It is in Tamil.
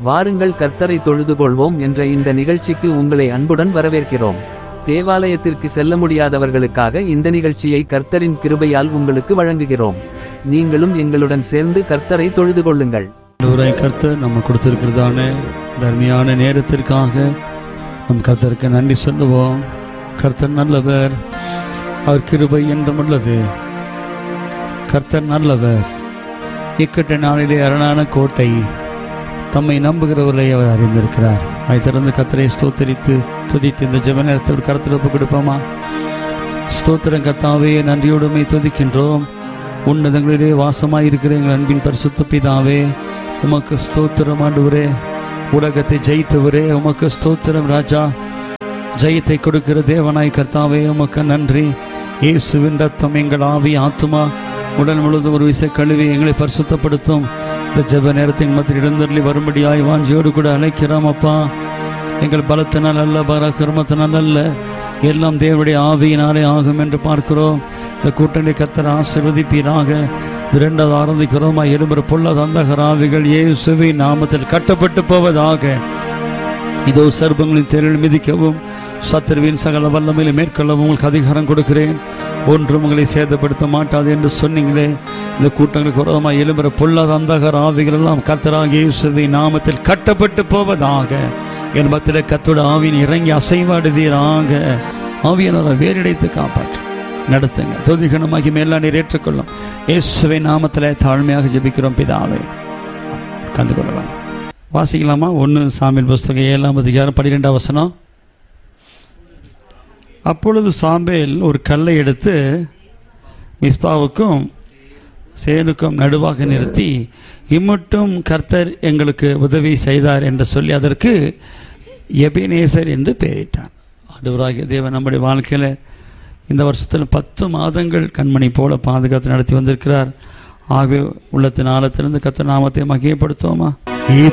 வாருங்கள் கர்த்தரை தொழுது கொள்வோம் என்ற இந்த நிகழ்ச்சிக்கு உங்களை அன்புடன் வரவேற்கிறோம். தேவாலயத்திற்கு செல்ல முடியாதவர்களுக்காக இந்த நிகழ்ச்சியை கர்த்தரின் கிருபையால் உங்களுக்கு வழங்குகிறோம். நீங்களும் எங்களுடன் சேர்ந்து கர்த்தரை தொழுது கொள்ளுங்கள். கர்த்தர் நம்ம கொடுத்திருக்கிறதான தர்மையான நேரத்திற்காக நம் கர்த்தருக்கு நன்றி சொல்லுவோம். கர்த்தர் நல்லவர், அவர் கிருபை என்றும் உள்ளது. கர்த்தர் நல்லவர், இக்கட்ட நாளிலே அரணான கோட்டை, தம்மை நம்புகிறவர்களை அவர் அறிந்திருக்கிறார். அதை திறந்து கர்த்தரை ஸ்தோத்தரித்து துதித்து இந்த ஜெப நேரத்தோடு கர்த்தர் ஒப்பு கொடுப்போமா? ஸ்தோத்திரம் கர்த்தாவே, நன்றியோடுமை துதிக்கின்றோம். உன்னதங்களிலே வாசமாயிருக்கிற எங்கள் அன்பின் பரிசுத்த பிதாவே, உமக்கு ஸ்தோத்திரம் ஆண்டவரே. உலகத்தை ஜெயித்தவரே, உமக்கு ஸ்தோத்திரம் ராஜா. ஜெயத்தை கொடுக்கிற தேவனாய் கர்த்தாவே, உமக்கு நன்றி. இயேசுவின் ரத்தம் எங்கள் ஆவி ஆத்துமா உடல் முழுவதும் ஒரு விசை கழுவி எங்களை பரிசுத்தப்படுத்தும். இந்த ஜெப நேரத்தின் மத்தியில் இடந்தருளி வரும்படியாய் வாஞ்சியோடு கூட அழைக்கிறோம் அப்பா. எங்கள் பலத்தினால் அல்ல, பராக்கிரமத்தினால் அல்ல, எல்லாம் தேவனுடைய ஆவியினாலே ஆகும் என்று பார்க்கிறோம். இந்த கூட்டணி கர்த்தர் ஆசீர்வதிப்பீராக. இரண்டாவது ஆரம்பிக்கிறோமா? எழும்புற பொல்லாத அந்தகார ஆவிகள் இயேசுவின் நாமத்தில் கட்டப்பட்டு போவதாக. இதோ சர்ப்பங்களின் தேரில் மிதிக்கவும் சத்துருவின் சகல வல்லமையில மேற்கொள்ளவும் உங்களுக்கு அதிகாரம் கொடுக்கிறேன். ஒன்றும் உங்களை சேதப்படுத்த மாட்டாது என்று சொன்னீங்களே. இந்த கூட்டங்களுக்கு விரோதமாக எழும்புற பொல்லாத அந்தகார ஆவிகள் எல்லாம் கர்த்தராகிய இயேசுவின் நாமத்தில் கட்டப்பட்டு போவதாக. என் மத்தியிலே கர்த்தருடைய ஆவியின் இறங்கி அசைவாடுவீராக. ஆவியானவரை வேறிடைத்து காப்பாற்று நடத்துங்க. துதிகனமாகி மேலா நீர் ஏற்றுக்கொள்ளும். இயேசுவின் நாமத்தில் தாழ்மையாக ஜெபிக்கிறோம் பிதாவே. கண்டு கொள்ளலாம். வாசிக்கலாமா? 1 சாமுவேல் புஸ்தகம் 7ஆம் அதிகாரம் 12ஆம் வசனம். அப்பொழுது சாமுவேல் ஒரு கல்லை எடுத்து மிஸ்பாவுக்கும் சேனுக்கும் நடுவாக நிறுத்தி, இம்மட்டும் கர்த்தர் எங்களுக்கு உதவி செய்தார் என்று சொல்லி அதற்கு எபினேசர் என்று பெயரிட்டான். ஆண்டவராகிய தேவன் நம்முடைய வாழ்க்கையில் இந்த வருஷத்தில் 10 மாதங்கள் கண்மணி போல பாதுகாத்து நடத்தி வந்திருக்கிறார். ஆகவே உள்ளத்தின் ஆழத்திலிருந்து கர்த்தர் நாமத்தை மகிமைப்படுத்துவோமா?